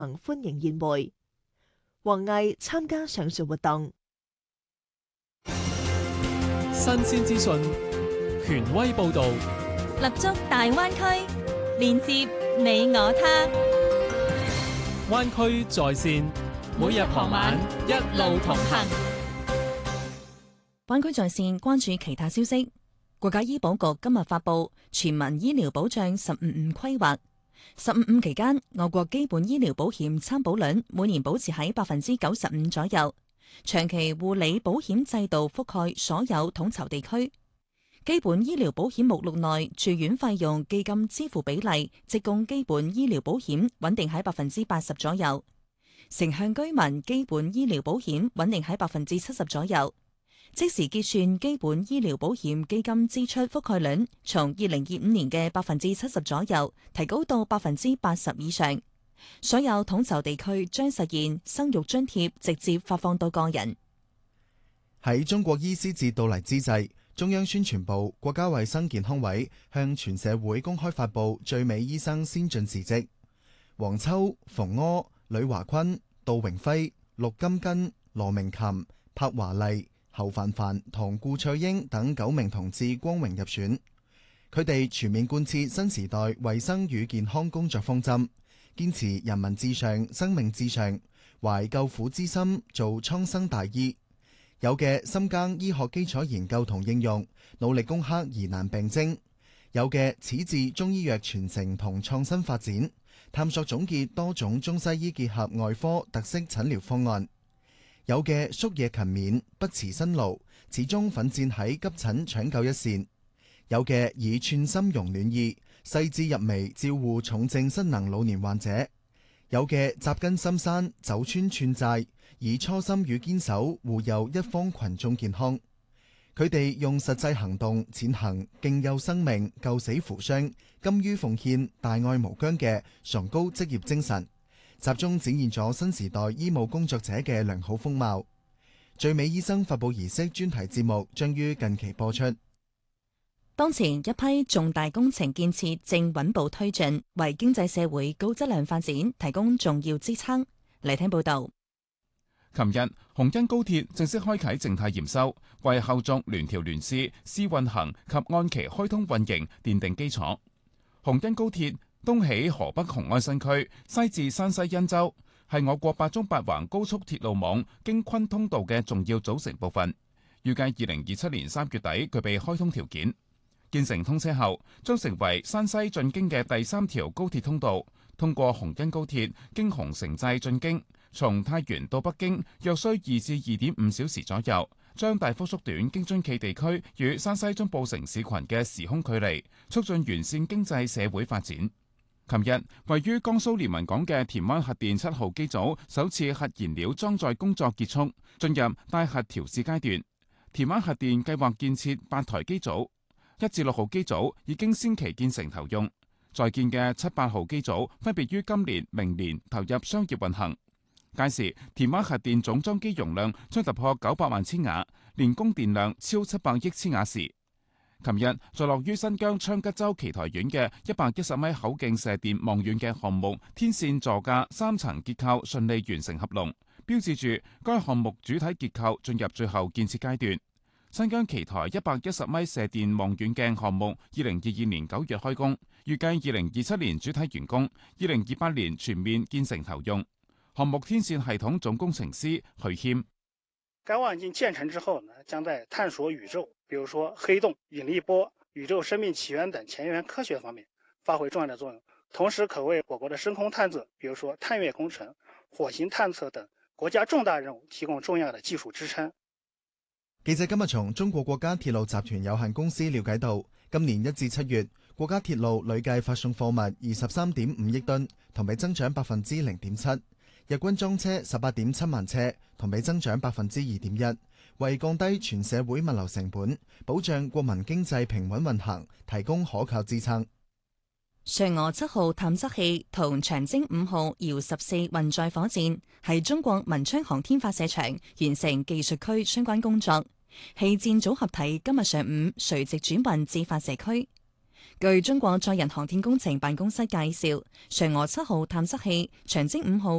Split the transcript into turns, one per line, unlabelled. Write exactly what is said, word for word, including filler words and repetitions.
行歡迎宴會。王毅參加上述活動。
新鮮資訊，權威報導，
立足大灣區，連接你我他。
灣區在線，每日傍晚一路同行。
灣區在線關注其他消息。國家醫保局今日發布全民醫療保障十五五規劃。十五五期間，我國基本醫療保險參保率每年保持喺百分之九十五左右。長期護理保險制度覆蓋所有統籌地區。基本醫療保險目錄內住院費用基金支付比例，即供基本醫療保險穩定喺百分之八十左右。城鄉居民基本醫療保險穩定喺百分之七十左右。即時結算基本醫療保險基金支出覆蓋率從二零二五年嘅百分之七十左右提高到百分之八十以上。所有統籌地區將實現生育津貼直接發放到個人。
喺中國醫師節到嚟之際，中央宣傳部、國家衛生健康委向全社會公開發布最美醫生先進事蹟。黃秋、馮柯、呂華坤、杜榮輝、陸金根、羅明琴、柏華麗、侯凡凡同顧翠英等九名同志光榮入選。佢哋全面貫徹新時代衛生與健康工作方針，堅持人民至上、生命至上，懷救苦之心，做蒼生大醫。有嘅深耕醫學基礎研究同應用，努力攻克疑難病徵；有嘅始置中醫藥傳承同創新發展，探索總結多種中西醫結合外科特色診療方案；有嘅夙夜勤勉，不辭辛勞，始終奮戰喺急診搶救一線；有嘅以寸心溶暖意，細緻入微照護重症失能老年患者；有嘅扎根深山，走穿寸寨，以初心與堅守護佑一方群眾健康。佢哋用實際行動踐行敬佑生命、救死扶傷、甘於奉獻、大愛無疆嘅崇高職業精神，集中展現咗新時代醫務工作者嘅良好風貌。最美醫生發佈儀式專題節目將於近期播出。
當前一批重大工程建設正穩步推進，為經濟社會高質量發展提供重要支撐。嚟聽報道。
琴日，紅茵高鐵正式開啟靜態驗收，為後續聯調聯試、試運行及按期開通運營奠定基礎。紅茵高鐵東起河北雄安新區，西至山西忻州，係我國八縱八橫高速鐵路網京昆通道嘅重要組成部分。預計二零二七年三月底具備開通條件。建成通車後，將成為山西進京嘅第三條高鐵通道。通過紅茵高鐵經洪城寨進京，從太原到北京約需二至二點五小時左右，將大幅縮短京津冀地區與山西中部城市群嘅時空距離，促進完善經濟社會發展。琴日，位於江蘇連雲港嘅田灣核電七號機組首次核燃料裝載工作結束，進入待核調試階段。田灣核電計劃建設八台機組，一至六號機組已經先期建成投用。在建嘅七八號機組分別於今年、明年投入商業運行。屆時，田灣核電總裝機容量將突破九百萬千瓦，年供電量超七百億千瓦時。琴日，坐落於新疆昌吉州奇台縣嘅一百一十米口徑射電望遠鏡項目天線座架三層結構順利完成合龍，標誌住該項目主體結構進入最後建設階段。新疆奇台一百一十米射電望遠鏡項目二零二二年九月開工，預計二零二七年主體完工，二零二八年全面建成投用。項目天線系統總工程師許謙：
該望遠鏡建成之後呢，將在探索宇宙，比如說黑洞、引力波、宇宙生命起源等前沿科學方面發揮重要的作用，同時可為我國的深空探測，比如說探月工程、火星探測等國家重大任務提供重要的技術支撐。
記者今日從中國國家鐵路集團有限公司了解到，今年一至七月，國家鐵路累計發送貨物二十三點五億噸，同比增長百分之零點七；日均裝車十八點七萬車，同比增長百分之二點一，為降低全社會物流成本、保障國民經濟平穩運行提供可靠支撐。
嫦娥七號探測器同長征五號遙十四運載火箭係中國文昌航天發射場完成技術區相關工作，氣箭組合體今日上午垂直轉運至發射區。 據中國載人航天工程辦公室介紹，嫦娥七號探測器、長征五號